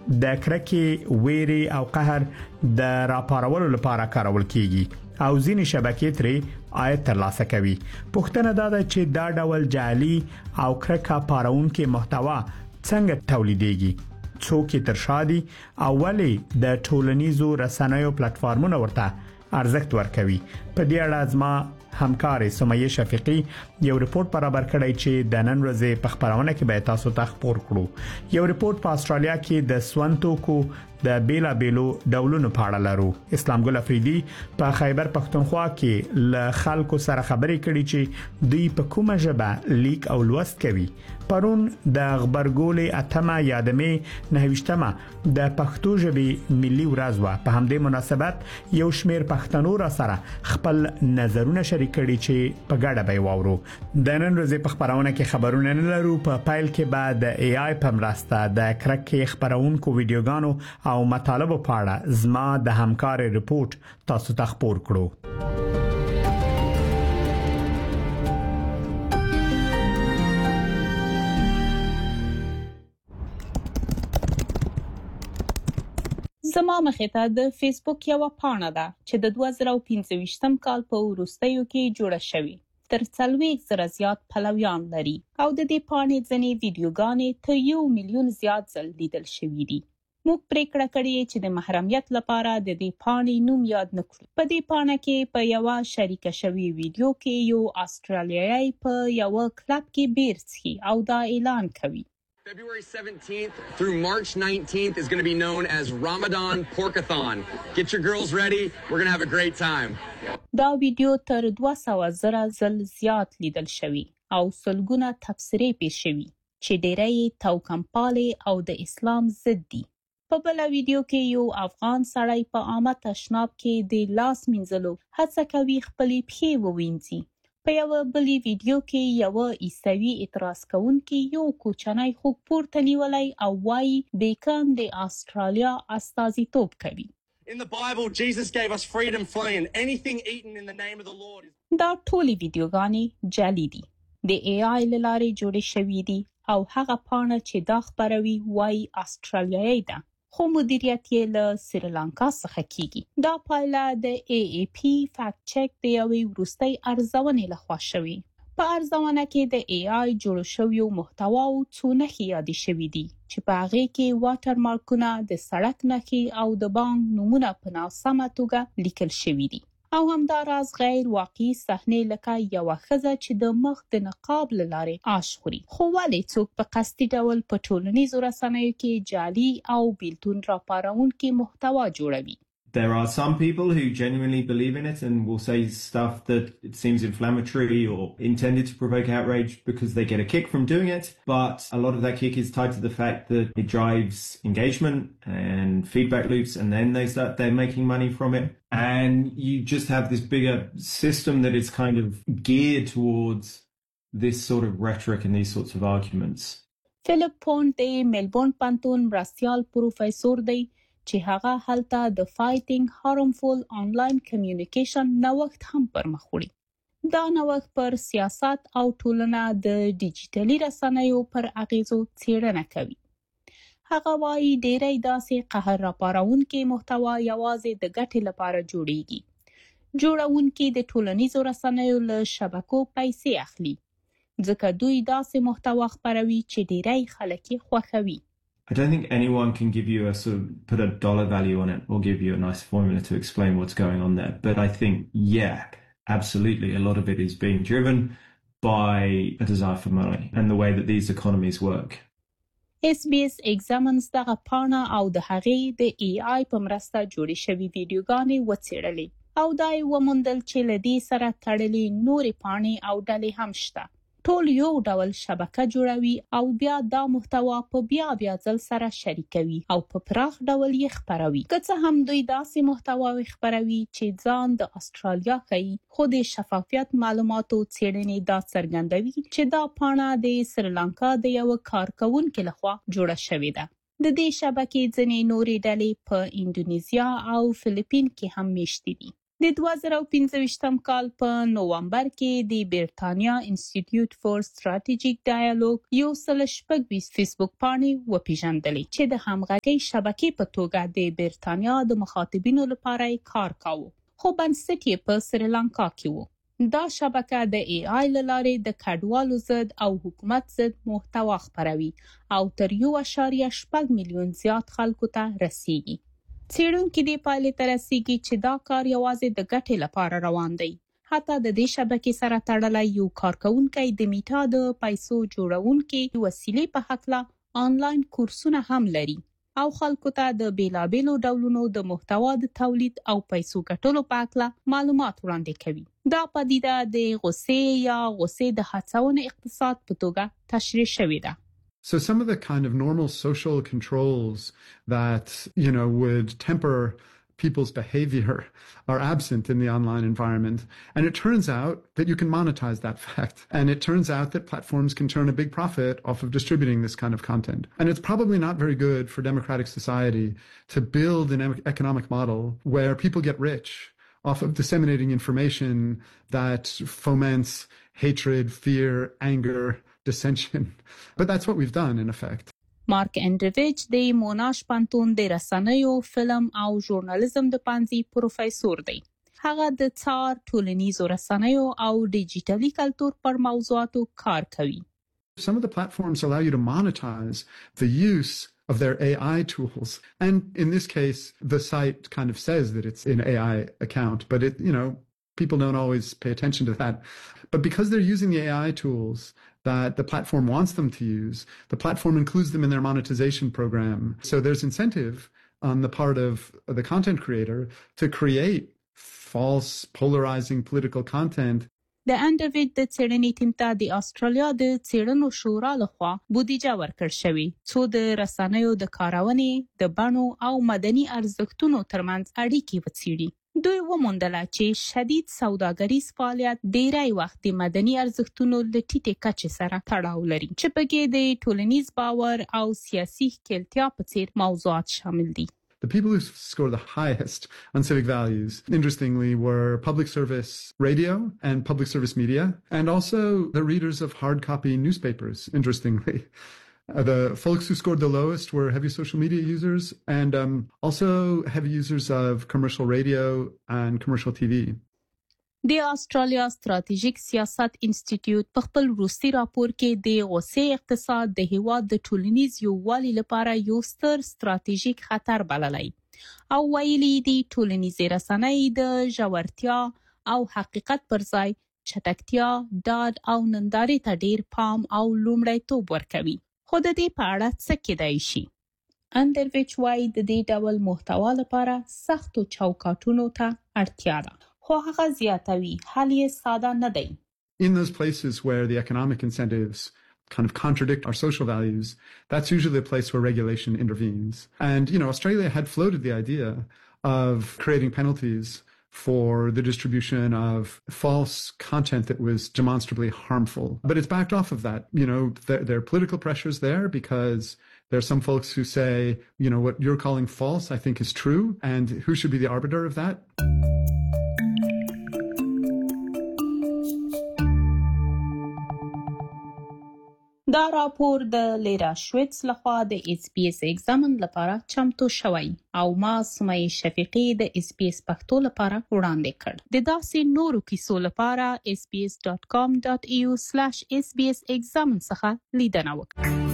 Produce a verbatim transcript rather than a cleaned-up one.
د کرکې، ویري او قهر د راپارولو لپاره کارول کیږي او ځینې شبکې ترې عاید ترلاسه کوي. پوښتنه دا ده چې دا ډول جعلي او کرکه پارونکې محتوا څنګه تولیدېږي، څوک یې ترشادي او ولې د ټولنیزو رسنیو پلیټفارمونو ورته ارزښت ورکوي. په دې اړه زما همکار سمیه شفیقی یو ریپورت برابر کړی چې د نن ورځې په خبرونه کې به تاسو ته خبر کړو. یو ریپورت په استرالیا کې د سوانتوکو د بیلا بیلو ډولونو په اړه لرو. اسلام ګل افریدي په خیبر پښتونخوا کې ل خلکو سره خبرې کړي چې دوی په کومه ژبه لیک او لوست کوي. پرون د خبرګولې اتمه یادمه نهویشتمه د پښتو ژبې ملي ورځ و. په همدې مناسبت یو شمیر پښتنو را سره خپل نظرونه شریک کړي چې په ګډه به وورو. د نن ورځې په خبرونه کې خبرونه نه لرو. په پایل کې بعد ای آی په مرسته د کرکې خبرونکو ویډیوګانو او مطالبه په اړه زما د همکار ریپورت تاسو ته خبر کړو. زما مخې ته د فیسبوک یو پاڼه ده چې د دوه زره پنځه کال په وروستیو کې جوړه شوې. تر څلوېښت زره زیات پلویان لري او د دې پاڼې ځینې ویډیوګانې تر یو میلیون زیات ځل لیدل شوې دي. موږ پریکړه کړې چې د محرمیت لپاره د دې پاڼې نوم یاد نکړو. په دې پاڼه کې په یو شریکه شوی ویډیو کې یو استرالیایي په یو کلب کې بیر څښي او دا اعلان کوي. February seventeenth through March nineteenth is going to be known as Ramadan Porkathon. Get your girls ready. We're going to have a great time. دا ویډیو تر دوه سوه زره ځل زیات لیدل شوی او سلګونه تبصرې پیښ شوی چې ډېری توکمپالې او د اسلام ضد دي. په بل ویډیو کې یو افغان سړی په عامه تشناب کې د لاس مینځلو هڅه کوي خپل پښې ووینځي. په یو بل ویډیو کې یو عیسوي اعتراض کوونکی یو کوچنی خوږ پورته نیولی او وایي بیکن د استرالیا استازیتوب کوي. In the Bible, Jesus gave us freedom free and anything eaten in the name of the Lord is... دا ټولې ویډیوګانې جعلي دي. د ای آی له لارې جوړې شوې دي او هغه پاڼه چې دا خپروي وایي استرالیایي ده. خو مدیریت یې له سریلانکا څخه کیږي. دا پایله د ای ای پی فاکټ چک د یوې وروستۍ ارزونې لخوا شوې. په ارزونه کې د ای آی جوړ شویو محتواو څو نښې یادې شوې دي چې په هغې کې واټر مارکونه، د سړک نښې او د بانک نومونه په ناسمه توګه لیکل شوي دي. او همداراز غیر واقعي صحنې لکه یوه ښځه چې د مخ د نقاب له لارې آش خوري. خو ولې څوک په قصدي ډول په ټولنیزو رسنیو کې جعلي او بیلتون راپارونکي محتوا جوړوي؟ There are some people who genuinely believe in it and will say stuff that it seems inflammatory or intended to provoke outrage because they get a kick from doing it. But a lot of that kick is tied to the fact that it drives engagement and feedback loops, and then they start they're making money from it. And you just have this bigger system that is kind of geared towards this sort of rhetoric and these sorts of arguments. Philip Pond د ملبورن پوهنتون مرستیال پروفیسور دی چې هغه هلته د فایټینګ هارمفول آنلاین کمیونیکیشن نوښت هم پرمخ وړي. دا نوښت پر سیاست او ټولنه د ډیجیټلي رسنیو پر اغیزو څېړنه کوي. هغه وایي ډېری داسې قهر راپارونکي محتوا یوازې د ګټې لپاره جوړیږي. جوړونکي د ټولنیزو رسنیو له شبکو پیسې اخلي ځکه دوی داسې محتوا خپروي چې ډېری خلک یې خوښوي. I don't think anyone can give you a sort of put a dollar value on it or give you a nice formula to explain what's going on there. But I think, yeah, absolutely, a lot of it is being driven by a desire for money and the way that these economies work. اس بي اس Examines دغه پاڼه او د هغې د ای آی په مرسته جوړې شوي ویډیوګانې وڅېړلې او دا یې وموندل چې له دې سره تړلې نورې پاڼې او ډلې هم شته. ټول یو ډول شبکه جوړوي او بیا دا محتوا په بیا بیا ځل سره شریکوي او په پراخ ډول یې خپروي. که څه هم دوی داسې محتواوې خپروي چې ځان د استرالیا ښیي، خو د شفافیت معلوماتو څېړنې دا څرګندوي چې دا پاڼه د سریلانکا د یو کارکوونکي لخوا جوړه شوې ده. د دې شبکې ځینې نورې ډلې په اندونیزیا او فلیپین کې هم میشتې دي. د دوه زره پنځه کال په نوامبر کې د برتانیا انسټیټیوټ فور ستراتیژیک ډایالوګ یو سل شپږ فیسبوک پاڼې وپیژندلې چې د همغږۍ شبکې په توګه د برتانیا د مخاطبینو لپاره کار کاوه، خو بنسټ یې په سریلانکا کې و. دا شبکه د ای آی له لارې د کډوالو ضد او حکومت ضد محتوا خپروي او تر یو اعشاریه شپږ میلیون زیات خلکو ته رسیږي. څېړونکي دې پایلې ته رسیږي چې دا کار یوازې د ګټې لپاره روان دی. حتی د دې شبکې سره تړلی یو کارکونکی د میټا د پیسو جوړونکي وسیلې په هکله آنلاین کورسونه هم لري او خلکو ته د بیلابیلو ډولونو د محتوا د تولید او پیسو ګټلو په هکله معلومات وړاندې کوي. دا پدیده د غصې یا غصې د هڅونې اقتصاد په توګه تشریح شوې ده. So some of the kind of normal social controls that, you know, would temper people's behavior are absent in the online environment. And it turns out that you can monetize that fact. And it turns out that platforms can turn a big profit off of distributing this kind of content. And it's probably not very good for democratic society to build an economic model where people get rich off of disseminating information that foments hatred, fear, anger, dissension. But that's what we've done in effect. مارک انډریویچ د موناش پانتون د رسنیو، فلم او ژورنالیزم د پانځي پروفیسور دی. هغه د څار، ټولنیزو رسنیو او ډیجیټلي کلتور پر موضوعاتو کار کوي. Some of the platforms allow you to monetize the use of their A I tools. And in this case, the site kind of says that it's an A I account, but it, you know, people don't always pay attention to that. But because they're using the A I tools that the platform wants them to use, the platform includes them in their monetization program. So there's incentive on the part of the content creator to create false, polarizing political content. د انډریویچ د څېړنې ټیم ته د استرالیا د څېړنو شورا لخوا بودیجه ورکړل شوې څو د رسنیو د کارونې، د بڼو او مدني ارزښتونو ترمنځ اړیکې وڅېړي. دوی وموندله چې شدید سوداګریز فعالیت ډیری وخت د مدني ارزښتونو له ټیټې کچې سره تړاو لري چې پکې د ټولنیز باور او سیاسي ښکېلتیا په څېر موضوعات شامل دي. The people who scored the highest on civic values, interestingly, were public service radio and public service media, and also the readers of hard copy newspapers, interestingly. Uh, the folks who scored the lowest were heavy social media users and um, also heavy users of commercial radio and commercial T V. د استرالیا ستراتیژیک سیاست انسټیټیوټ په خپل وروستي راپور کې د غصې اقتصاد د هیواد د ټولنیز یووالي لپاره یو ستر ستراتیژیک خطر بللی او ویلي دي ټولنیز رسنۍ د ژورتیا او حقیقت پر ځای چټکتیا، ډاډ او نندارې ته ډیر پام او لومړیتوب ورکوي. خو د دې په اړه څه کېدای شي؟ انډریویچ وايي د دې ډول محتوا لپاره سختو چوکاټونو ته اړتیا ده. خو هغه زیاتوي حل یې ساده نه دی. In those places where the economic incentives kind of contradict our social values, that's usually a place where regulation intervenes. And, you know, Australia had floated the idea of creating penalties for the distribution of false content that was demonstrably harmful. But it's backed off of that. You know, there, there are political pressures there because there are some folks who say, you know, what you're calling false, I think is true. And who should be the arbiter of that? دا راپور د لیرا شویتس لخوا د اس بي اس ایگزامن لپاره چمتو شوی او ما سمای شفیقی د اس بي اس پښتو لپاره وړاندې کړ. د داسې نورو کیسو لپاره اس بي اس ډاٹ کام ډاٹ ای یو سلیش اس بي اس ایگزامن څخه لیدنه وکړئ.